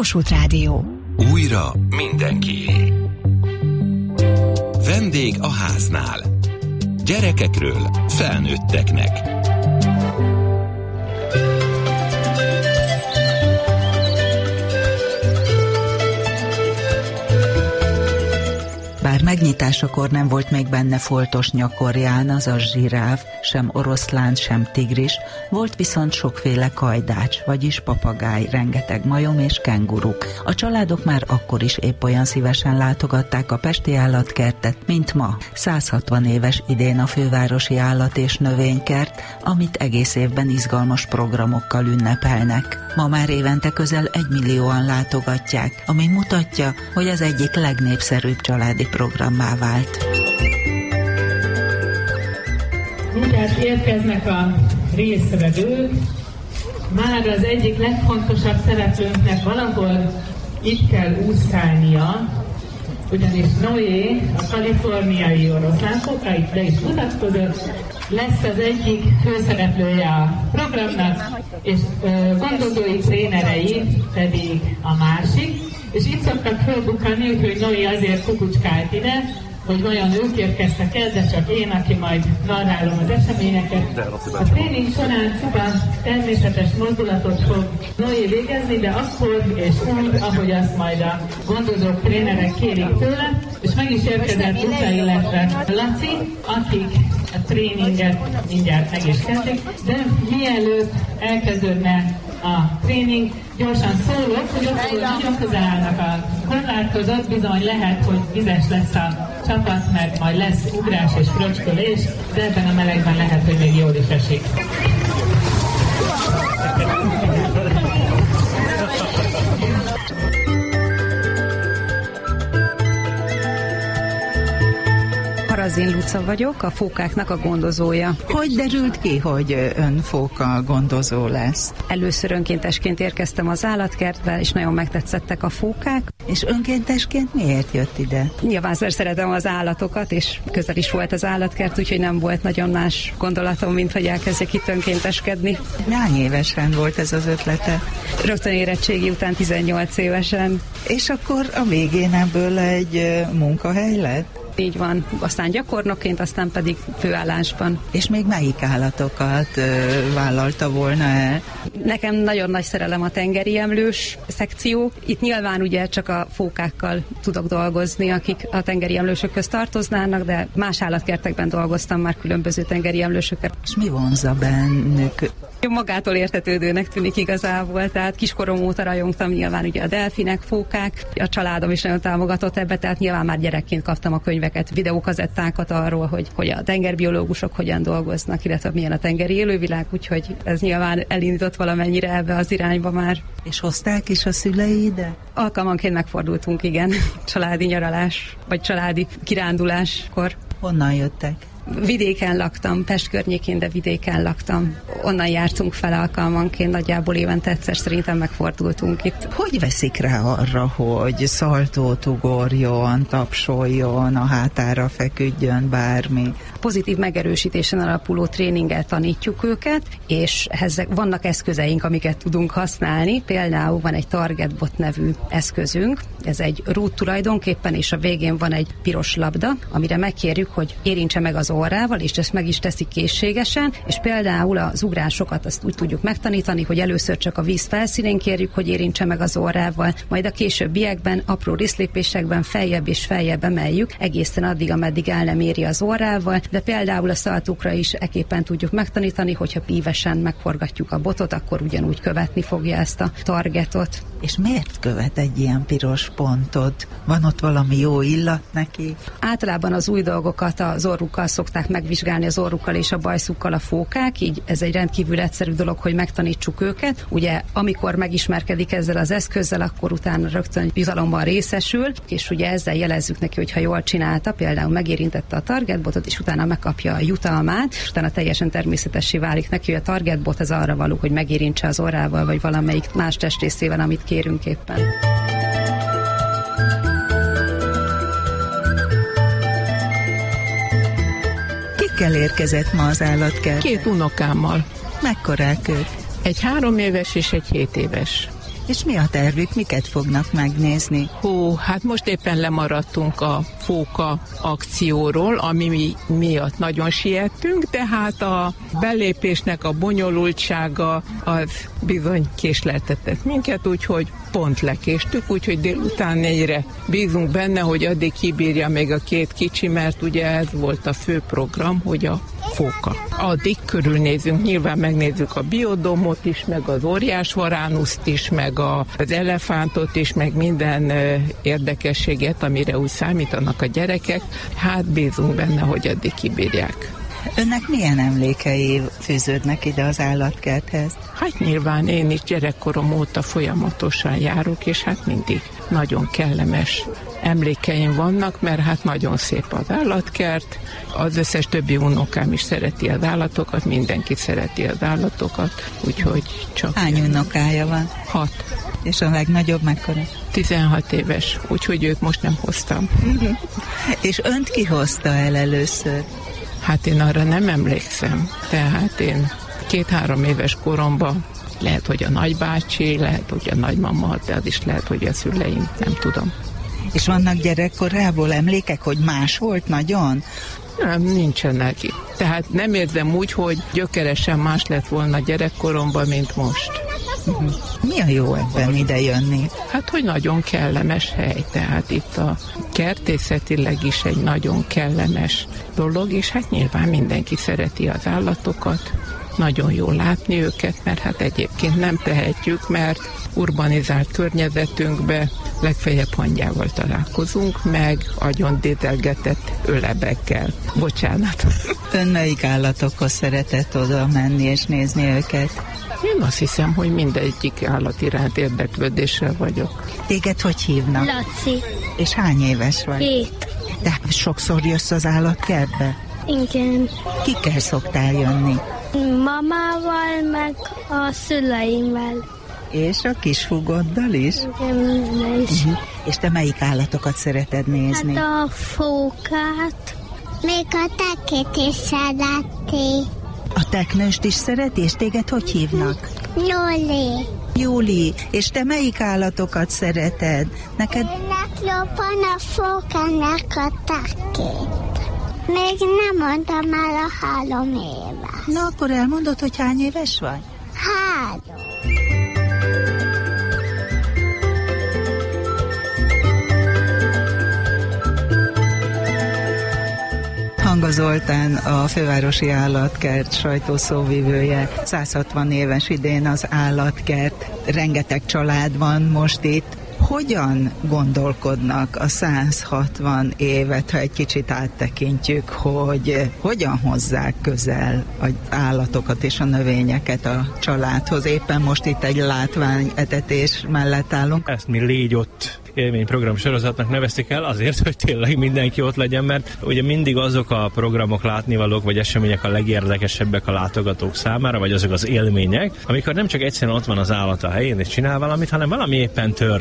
Kossuth Rádió. Újra mindenkié. Vendég a háznál. Gyerekekről felnőtteknek. Bár megnyitásakor nem volt még benne foltos nyakorján, azaz zsiráf, sem oroszlán, sem tigris, volt viszont sokféle kajdács, vagyis papagáj, rengeteg majom és kenguru. A családok már akkor is épp olyan szívesen látogatták a pesti állatkertet, mint ma. 160 éves idén a fővárosi állat- és növénykert, amit egész évben izgalmas programokkal ünnepelnek. Ma már évente közel 1 millióan látogatják, ami mutatja, hogy az egyik legnépszerűbb családi programmá vált. Mindjárt érkeznek a résztvevők. Már az egyik legfontosabb szereplőnknek valahol itt kell úszkálnia, ugyanis Noé, a kaliforniai oroszlánfóka, itt le is mutatkozott, lesz az egyik főszereplője a programnak, és gondozói trénerei pedig a másik. És itt szoktak fölbukkanni, úgyhogy Noé azért kukucskált ide, hogy vajon ők érkeztek el, de csak én, aki majd narrálom az eseményeket. A tréning során csupa természetes mozdulatot fog Noé végezni, de akkor és úgy, ahogy azt majd a gondozók, trénerek kérik tőle, és meg is érkezett Luca, illetve Laci, akik a tréninget mindjárt meg is kezdik, de mielőtt elkezdődne a tréning, gyorsan szólok, hogy ott nagyon közel állnak a korláthoz, ott bizony lehet, hogy vizes lesz a csapat, mert majd lesz ugrás és fröcskölés, de ebben a melegben lehet, hogy még jól is esik. Harazin Luca vagyok, a fókáknak a gondozója. Hogy derült ki, hogy ön fóka gondozó lesz? Először önkéntesként érkeztem az állatkertbe, és nagyon megtetszettek a fókák. És önkéntesként miért jött ide? Nyilván szeretem az állatokat, és közel is volt az állatkert, úgyhogy nem volt nagyon más gondolatom, mint hogy elkezdjek itt önkénteskedni. Hány évesen volt ez az ötlete? Rögtön érettségi után 18 évesen. És akkor a végén ebből egy munkahely lett? Így van, aztán gyakornokként, aztán pedig főállásban. És még melyik állatokat vállalta volna el? Nekem nagyon nagy szerelem a tengeri emlős szekció. Itt nyilván ugye csak a fókákkal tudok dolgozni, akik a tengeri emlősök közt tartoznának, de más állatkertekben dolgoztam már különböző tengeri emlősökkel. És mi vonza bennük? Magától értetődőnek tűnik igazából, tehát kiskorom óta rajongtam nyilván ugye a delfinek, fókák, a családom is nagyon támogatott ebbe, tehát nyilván már gyerekként kaptam a könyveket, videókazettákat arról, hogy a tengerbiológusok hogyan dolgoznak, illetve milyen a tengeri élővilág, úgyhogy ez nyilván elindított valamennyire ebbe az irányba már. És hozták is a szülei ide? Alkalmanként megfordultunk, igen, családi nyaralás, vagy családi kiránduláskor. Honnan jöttek? Vidéken laktam, Pest környékén, de vidéken laktam. Onnan jártunk fel alkalmanként, nagyjából évente egyszer szerintem megfordultunk itt. Hogy veszik rá arra, hogy szaltót ugorjon, tapsoljon, a hátára feküdjön, bármi? Pozitív megerősítésen alapuló tréninggel tanítjuk őket, és vannak eszközeink, amiket tudunk használni. Például van egy Targetbot nevű eszközünk, ez egy rút tulajdonképpen, és a végén van egy piros labda, amire megkérjük, hogy érintse meg az orrával, és ezt meg is teszik készségesen, és például az ugrásokat azt úgy tudjuk megtanítani, hogy először csak a víz felszínén kérjük, hogy érintse meg az orrával, majd a későbbiekben, apró részlépésekben feljebb és feljebb emeljük, egészen addig, ameddig el nem éri az orrával, de például a szaltókra is ekképpen tudjuk megtanítani, hogyha pívesen megforgatjuk a botot, akkor ugyanúgy követni fogja ezt a targetot. És miért követ egy ilyen piros pontot? Van ott valami jó illat neki? Általában az új dolgokat az orrukkal szokták megvizsgálni, az orrukkal és a bajszukkal a fókák, így ez egy rendkívül egyszerű dolog, hogy megtanítsuk őket. Ugye, amikor megismerkedik ezzel az eszközzel, akkor utána rögtön bizalomban részesül, és ugye ezzel jelezzük neki, hogy ha jól csinálta, például megérintette a targetbotot, és utána megkapja a jutalmát, és utána teljesen természetessé válik neki, hogy a targetbot az arra való, hogy megérintse az orrával, vagy valamelyik más testrészével, amit kérünk éppen. Kikkel érkezett ma az állatkert? 2 unokámmal. Mekkorák ők? Egy 3 éves és egy 7 éves. És mi a tervük, miket fognak megnézni? Hát most éppen lemaradtunk a fóka akcióról, ami miatt nagyon siettünk, de hát a belépésnek a bonyolultsága az bizony késleltetett minket, úgyhogy pont lekéstük, úgyhogy délután 4-re bízunk benne, hogy addig kibírja még a 2 kicsi, mert ugye ez volt a fő program, hogy a fóka. Addig körülnézünk, nyilván megnézzük a biodómot is, meg az óriásvaránuszt is, meg az elefántot is, meg minden érdekességet, amire úgy számítanak a gyerekek. Hát bízunk benne, hogy addig kibírják. Önnek milyen emlékei fűződnek ide az állatkerthez? Hát nyilván én is gyerekkorom óta folyamatosan járok, és hát mindig nagyon kellemes emlékeim vannak, mert hát nagyon szép az állatkert, az összes többi unokám is szereti az állatokat, mindenki szereti az állatokat, úgyhogy csak... Hány unokája van? 6. És a legnagyobb mekkora? 16 éves, úgyhogy őt most nem hoztam. És önt ki hozta el először? Hát én arra nem emlékszem, tehát én 2-3 éves koromban lehet, hogy a nagybácsi, lehet, hogy a nagymama, de az is lehet, hogy a szüleim, nem tudom. És vannak gyerekkorából emlékek, hogy más volt nagyon? Nem, nincsenek. Tehát nem érzem úgy, hogy gyökeresen más lett volna gyerekkoromban, mint most. Mi a jó ebben ide jönni? Hát, hogy nagyon kellemes hely, tehát itt a kertészetileg is egy nagyon kellemes dolog, és hát nyilván mindenki szereti az állatokat, nagyon jó látni őket, mert hát egyébként nem tehetjük, mert urbanizált környezetünkbe legfeljebb hangyával találkozunk, meg agyon dédelgetett ölebekkel. Bocsánat. Ön melyik állatokhoz szeretett oda menni és nézni őket? Én azt hiszem, hogy mindegyik állat iránt érdeklődéssel vagyok. Téged hogy hívnak? Laci. És hány éves vagy? 7. De sokszor jössz az állatkertbe? Igen. Kikkel szoktál jönni? Mamával, meg a szüleimmel. És a kisfúgoddal is? Igen, is. És te melyik állatokat szereted nézni? Hát a fókát. Még a tekét is szereti. A teknőst is szereti, és téged hogy hívnak? Júli. Júli, és te melyik állatokat szereted? Neked... Ennek jobban a fókának a tekét. Még nem mondtam el a 3 éves. Na, akkor elmondod, hogy hány éves vagy? 3. Hanga Zoltán, a Fővárosi Állatkert sajtószóvivője, 160 éves idén az állatkert, rengeteg család van most itt. Hogyan gondolkodnak a 160 évet, ha egy kicsit áttekintjük, hogy hogyan hozzák közel az állatokat és a növényeket a családhoz? Éppen most itt egy látványetetés mellett állunk. Ezt mi Légy ott élményprogram sorozatnak nevezték el azért, hogy tényleg mindenki ott legyen, mert ugye mindig azok a programok, látnivalók vagy események a legérdekesebbek a látogatók számára, vagy azok az élmények, amikor nem csak egyszerűen ott van az állat a helyén és csinál valamit, hanem valami éppen történik.